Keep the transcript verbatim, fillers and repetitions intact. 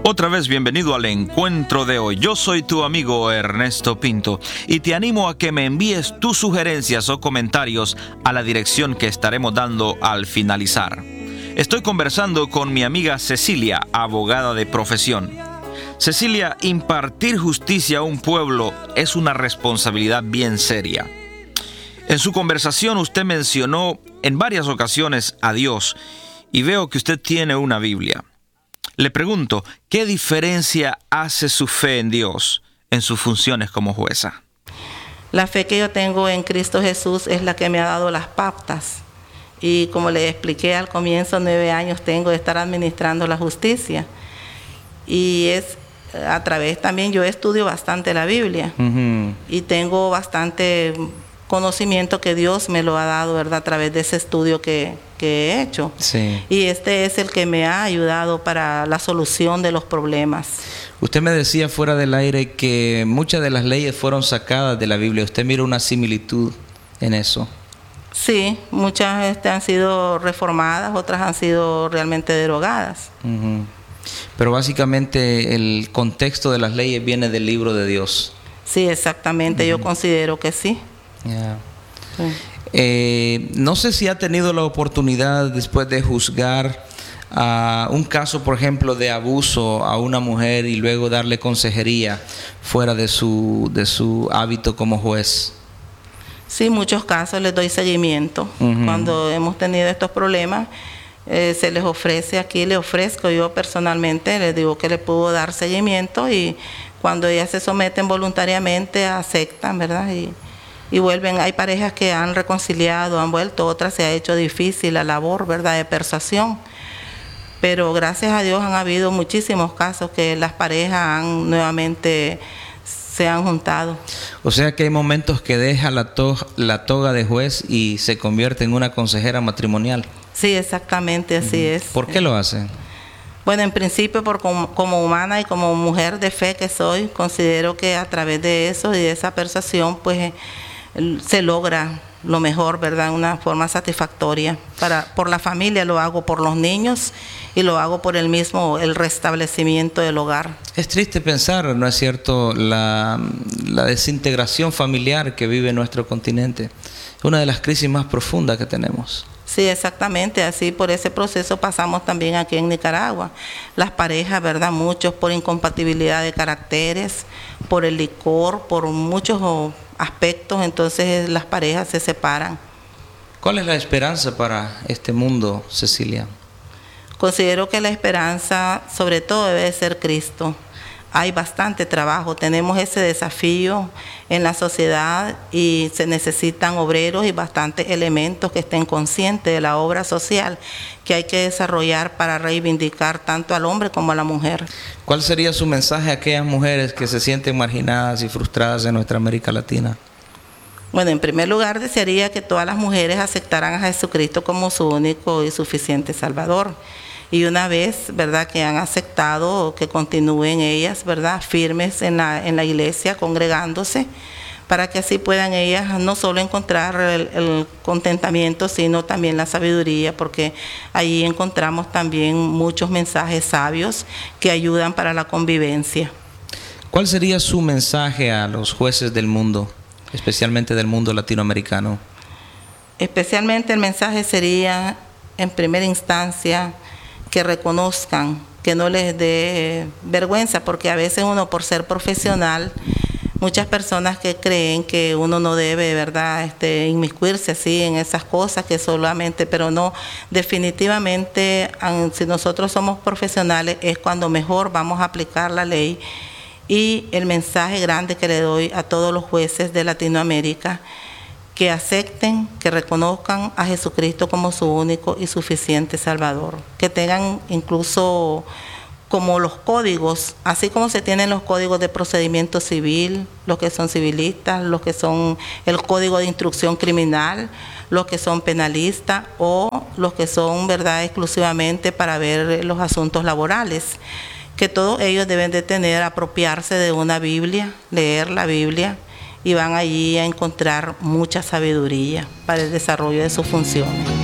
Otra vez bienvenido al encuentro de hoy. Yo soy tu amigo Ernesto Pinto y te animo a que me envíes tus sugerencias o comentarios a la dirección que estaremos dando al finalizar. Estoy conversando con mi amiga Cecilia, abogada de profesión. Cecilia, impartir justicia a un pueblo es una responsabilidad bien seria. En su conversación usted mencionó en varias ocasiones a Dios y veo que usted tiene una Biblia. Le pregunto, ¿qué diferencia hace su fe en Dios en sus funciones como jueza? La fe que yo tengo en Cristo Jesús es la que me ha dado las pautas. Y como le expliqué al comienzo, nueve años tengo de estar administrando la justicia. Y es a través también, yo estudio bastante la Biblia. Uh-huh. Y tengo bastante conocimiento que Dios me lo ha dado, ¿verdad? A través de ese estudio que, que he hecho. Sí. Y este es el que me ha ayudado para la solución de los problemas. Usted me decía fuera del aire que muchas de las leyes fueron sacadas de la Biblia. ¿Usted mira una similitud en eso? Sí, muchas este, han sido reformadas, otras han sido realmente derogadas. Uh-huh. Pero básicamente el contexto de las leyes viene del libro de Dios. Sí, exactamente, uh-huh. Yo considero que sí. Yeah. Sí. Eh, no sé si ha tenido la oportunidad después de juzgar a un caso, por ejemplo, de abuso a una mujer y luego darle consejería fuera de su, de su hábito como juez. Sí, muchos casos les doy seguimiento. Uh-huh. Cuando hemos tenido estos problemas, eh, se les ofrece aquí, le ofrezco yo personalmente, les digo que le puedo dar seguimiento y cuando ellas se someten voluntariamente aceptan, ¿verdad? Y Y vuelven, hay parejas que han reconciliado, han vuelto, otras se ha hecho difícil la labor, ¿verdad?, de persuasión. Pero gracias a Dios han habido muchísimos casos que las parejas han nuevamente se han juntado. O sea que hay momentos que deja la, to- la toga de juez y se convierte en una consejera matrimonial. Sí, exactamente, así uh-huh. es. ¿Por qué lo hacen? Bueno, en principio, por como, como humana y como mujer de fe que soy, considero que a través de eso y de esa persuasión, pues se logra lo mejor, ¿verdad? Una forma satisfactoria. Para, por la familia lo hago, por los niños y lo hago por el mismo, el restablecimiento del hogar. Es triste pensar, ¿no es cierto?, la, la desintegración familiar que vive nuestro continente. Es una de las crisis más profundas que tenemos. Sí, exactamente, así por ese proceso pasamos también aquí en Nicaragua. Las parejas, ¿verdad? Muchos por incompatibilidad de caracteres, por el licor, por muchos aspectos, entonces las parejas se separan. ¿Cuál es la esperanza para este mundo, Cecilia? Considero que la esperanza sobre todo debe de ser Cristo. Hay bastante trabajo, tenemos ese desafío en la sociedad y se necesitan obreros y bastantes elementos que estén conscientes de la obra social que hay que desarrollar para reivindicar tanto al hombre como a la mujer. ¿Cuál sería su mensaje a aquellas mujeres que se sienten marginadas y frustradas en nuestra América Latina? Bueno, en primer lugar desearía que todas las mujeres aceptaran a Jesucristo como su único y suficiente Salvador. Y una vez, ¿verdad?, que han aceptado, que continúen ellas, ¿verdad?, firmes en la, en la iglesia, congregándose, para que así puedan ellas no solo encontrar el, el contentamiento, sino también la sabiduría, porque allí encontramos también muchos mensajes sabios que ayudan para la convivencia. ¿Cuál sería su mensaje a los jueces del mundo, especialmente del mundo latinoamericano? Especialmente el mensaje sería, en primera instancia, que reconozcan, que no les dé vergüenza, porque a veces uno por ser profesional, muchas personas que creen que uno no debe, ¿verdad?, este, inmiscuirse así en esas cosas que solamente, pero no, definitivamente, si nosotros somos profesionales es cuando mejor vamos a aplicar la ley. Y el mensaje grande que le doy a todos los jueces de Latinoamérica, que acepten, que reconozcan a Jesucristo como su único y suficiente Salvador, que tengan incluso como los códigos, así como se tienen los códigos de procedimiento civil, los que son civilistas, los que son el código de instrucción criminal, los que son penalistas o los que son, ¿verdad?, exclusivamente para ver los asuntos laborales, que todos ellos deben de tener, apropiarse de una Biblia, leer la Biblia, y van allí a encontrar mucha sabiduría para el desarrollo de sus funciones.